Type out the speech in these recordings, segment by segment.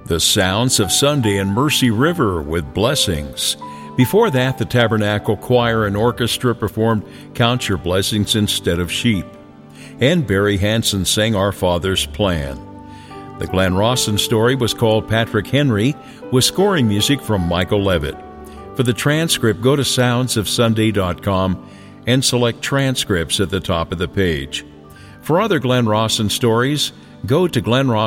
The Sounds of Sunday in Mercy River with Blessings. Before that, the Tabernacle Choir and Orchestra performed Count Your Blessings Instead of Sheep. And Barry Hansen sang Our Father's Plan. The Glenn Rawson story was called Patrick Henry, with scoring music from Michael Levitt. For the transcript, go to soundsofsunday.com and select transcripts at the top of the page. For other Glenn Rawson stories, go to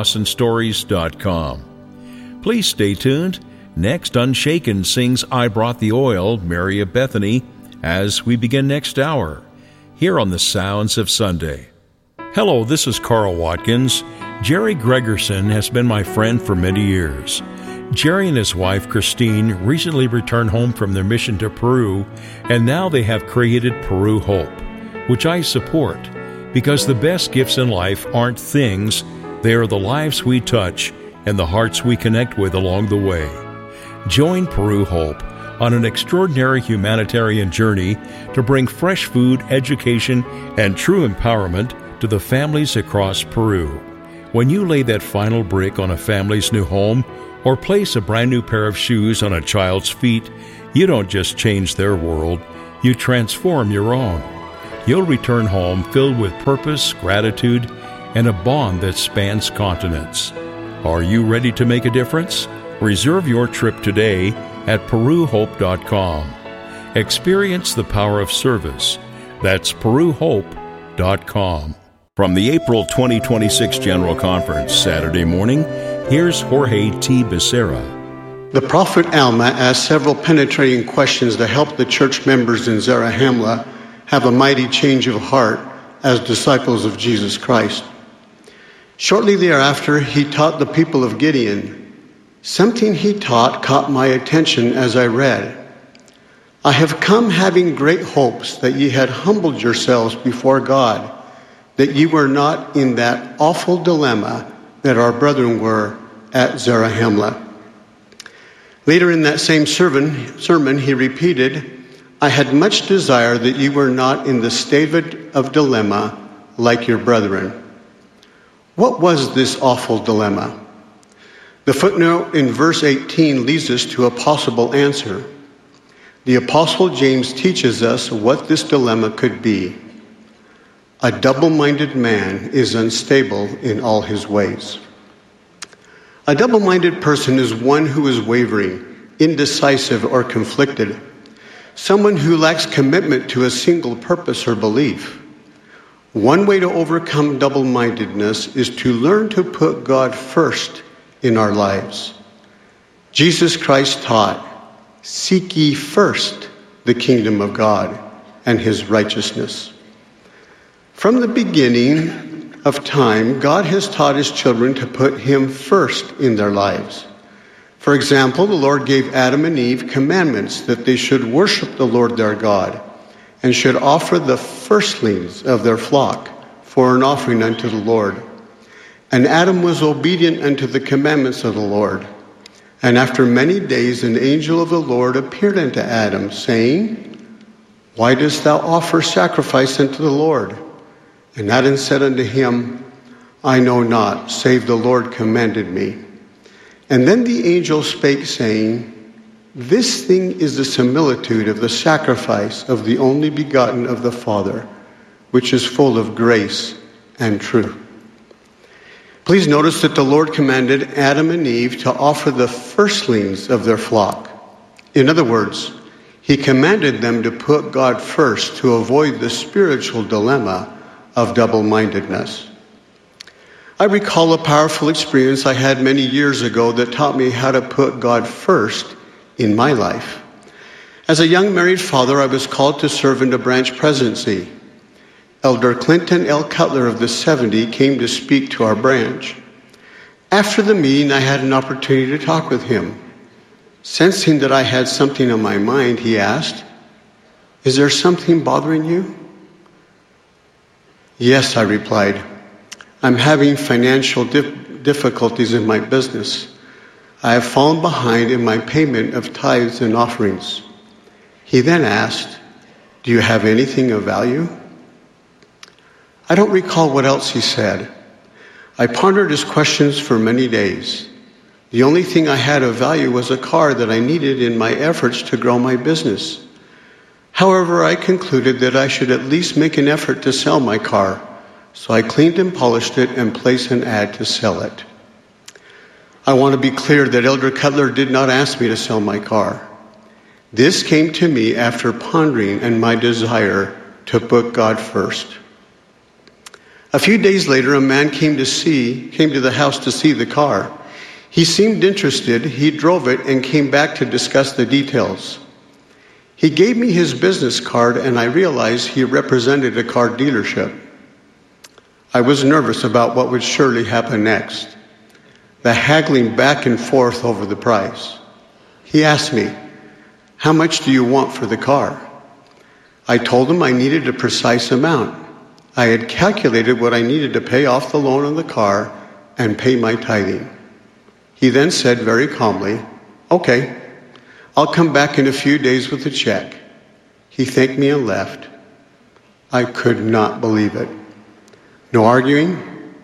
glennrawsonstories.com. Please stay tuned. Next, Unshaken sings I Brought the Oil, Mary of Bethany, as we begin next hour, here on the Sounds of Sunday. Hello, this is Carl Watkins. Jerry Gregerson has been my friend for many years. Jerry and his wife, Christine, recently returned home from their mission to Peru, and now they have created Peru Hope, which I support, because the best gifts in life aren't things, they are the lives we touch and the hearts we connect with along the way. Join Peru Hope on an extraordinary humanitarian journey to bring fresh food, education, and true empowerment to the families across Peru. When you lay that final brick on a family's new home or place a brand new pair of shoes on a child's feet, you don't just change their world, you transform your own. You'll return home filled with purpose, gratitude, and a bond that spans continents. Are you ready to make a difference? Reserve your trip today at peruhope.com. Experience the power of service. That's peruhope.com. From the April 2026 General Conference, Saturday morning, here's Jorge T. Becerra. The prophet Alma asked several penetrating questions to help the church members in Zarahemla have a mighty change of heart as disciples of Jesus Christ. Shortly thereafter, he taught the people of Gideon. Something he taught caught my attention as I read. I have come having great hopes that ye had humbled yourselves before God, that ye were not in that awful dilemma that our brethren were at Zarahemla. Later in that same sermon, he repeated, I had much desire that ye were not in the state of dilemma like your brethren. What was this awful dilemma? The footnote in verse 18 leads us to a possible answer. The Apostle James teaches us what this dilemma could be. A double-minded man is unstable in all his ways. A double-minded person is one who is wavering, indecisive, or conflicted. Someone who lacks commitment to a single purpose or belief. One way to overcome double-mindedness is to learn to put God first in our lives. Jesus Christ taught, seek ye first the kingdom of God and his righteousness. From the beginning of time, God has taught his children to put him first in their lives. For example, the Lord gave Adam and Eve commandments that they should worship the Lord their God and should offer the firstlings of their flock for an offering unto the Lord. And Adam was obedient unto the commandments of the Lord. And after many days an angel of the Lord appeared unto Adam, saying, Why dost thou offer sacrifice unto the Lord? And Adam said unto him, I know not, save the Lord commanded me. And then the angel spake, saying, This thing is the similitude of the sacrifice of the only begotten of the Father, which is full of grace and truth. Please notice that the Lord commanded Adam and Eve to offer the firstlings of their flock. In other words, he commanded them to put God first to avoid the spiritual dilemma of double-mindedness. I recall a powerful experience I had many years ago that taught me how to put God first in my life. As a young married father, I was called to serve in the branch presidency. Elder Clinton L. Cutler of the 70 came to speak to our branch. After the meeting, I had an opportunity to talk with him. Sensing that I had something on my mind, he asked, Is there something bothering you? Yes, I replied. I'm having financial difficulties in my business. I have fallen behind in my payment of tithes and offerings. He then asked, Do you have anything of value? I don't recall what else he said. I pondered his questions for many days. The only thing I had of value was a car that I needed in my efforts to grow my business. However, I concluded that I should at least make an effort to sell my car, so I cleaned and polished it and placed an ad to sell it. I want to be clear that Elder Cutler did not ask me to sell my car. This came to me after pondering and my desire to put God first. A few days later, a man came to the house to see the car. He seemed interested. He drove it and came back to discuss the details. He gave me his business card, and I realized he represented a car dealership. I was nervous about what would surely happen next, the haggling back and forth over the price. He asked me, "How much do you want for the car?" I told him I needed a precise amount. I had calculated what I needed to pay off the loan on the car and pay my tithing. He then said very calmly, "Okay, I'll come back in a few days with a check." He thanked me and left. I could not believe it. No arguing,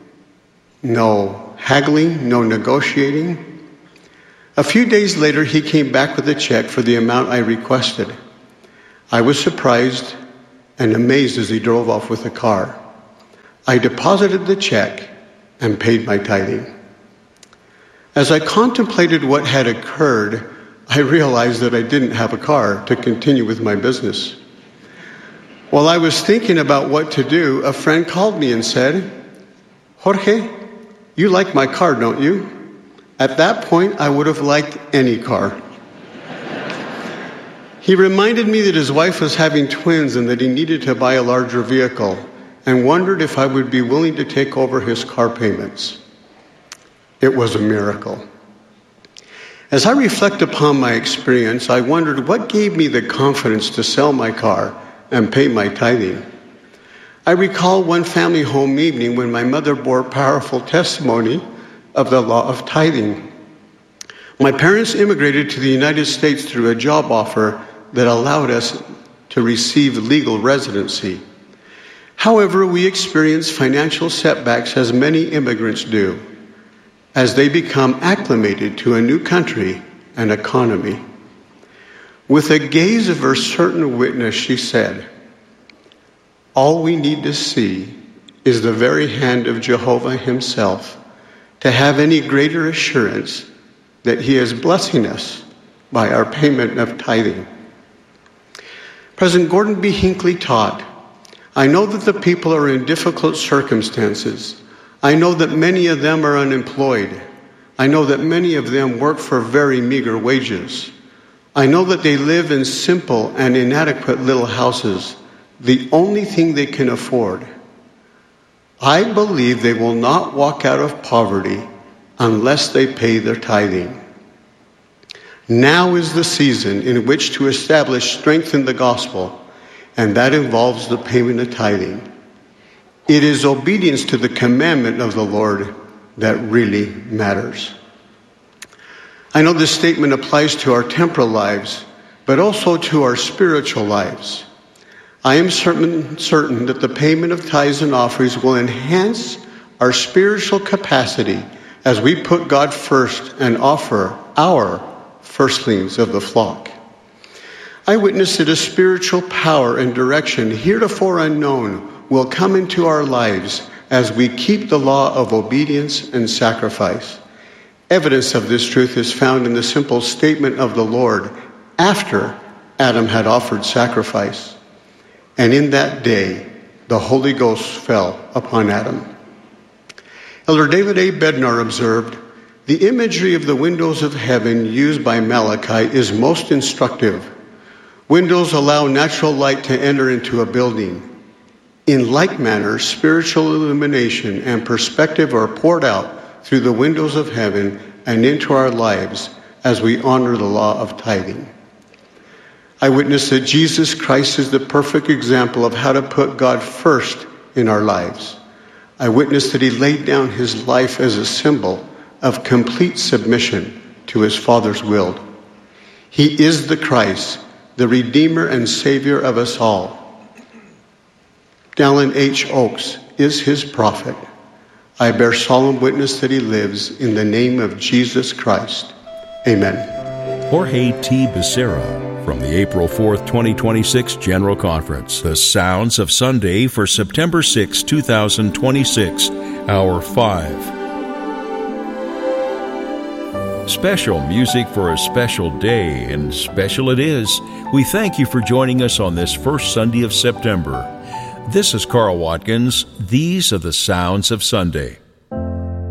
no haggling, no negotiating. A few days later, he came back with a check for the amount I requested. I was surprised and amazed as he drove off with the car. I deposited the check and paid my tithing. As I contemplated what had occurred, I realized that I didn't have a car to continue with my business. While I was thinking about what to do, a friend called me and said, "Jorge, you like my car, don't you?" At that point, I would have liked any car. He reminded me that his wife was having twins and that he needed to buy a larger vehicle, and wondered if I would be willing to take over his car payments. It was a miracle. As I reflect upon my experience, I wondered what gave me the confidence to sell my car and pay my tithing. I recall one family home evening when my mother bore powerful testimony of the law of tithing. My parents immigrated to the United States through a job offer that allowed us to receive legal residency. However, we experienced financial setbacks as many immigrants do, as they become acclimated to a new country and economy. With a gaze of her certain witness, she said, "All we need to see is the very hand of Jehovah himself to have any greater assurance that he is blessing us by our payment of tithing." President Gordon B. Hinckley taught, "I know that the people are in difficult circumstances. I know that many of them are unemployed. I know that many of them work for very meager wages. I know that they live in simple and inadequate little houses, the only thing they can afford. I believe they will not walk out of poverty unless they pay their tithing. Now is the season in which to establish strength in the gospel, and that involves the payment of tithing. It is obedience to the commandment of the Lord that really matters." I know this statement applies to our temporal lives, but also to our spiritual lives. I am certain that the payment of tithes and offerings will enhance our spiritual capacity as we put God first and offer our firstlings of the flock. I witness that a spiritual power and direction heretofore unknown will come into our lives as we keep the law of obedience and sacrifice. Evidence of this truth is found in the simple statement of the Lord after Adam had offered sacrifice. "And in that day, the Holy Ghost fell upon Adam." Elder David A. Bednar observed, "The imagery of the windows of heaven used by Malachi is most instructive. Windows allow natural light to enter into a building. In like manner, spiritual illumination and perspective are poured out through the windows of heaven and into our lives as we honor the law of tithing." I witness that Jesus Christ is the perfect example of how to put God first in our lives. I witness that he laid down his life as a symbol of complete submission to his Father's will. He is the Christ, the Redeemer and Savior of us all. Dallin H. Oaks is his prophet. I bear solemn witness that he lives in the name of Jesus Christ. Amen. Jorge T. Becerra from the April 4th, 2026 General Conference. The Sounds of Sunday for September 6, 2026, Hour 5. Special music for a special day, and special it is. We thank you for joining us on this first Sunday of September. This is Carl Watkins. These are the Sounds of Sunday.